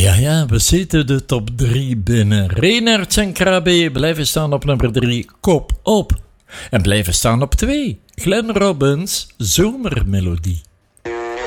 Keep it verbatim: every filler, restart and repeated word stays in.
Ja, ja, we zitten de top drie binnen. Reinhard en Krabbe blijven staan op nummer drie, Kop op. En blijven staan op twee, Glenn Robbins, Zomermelodie.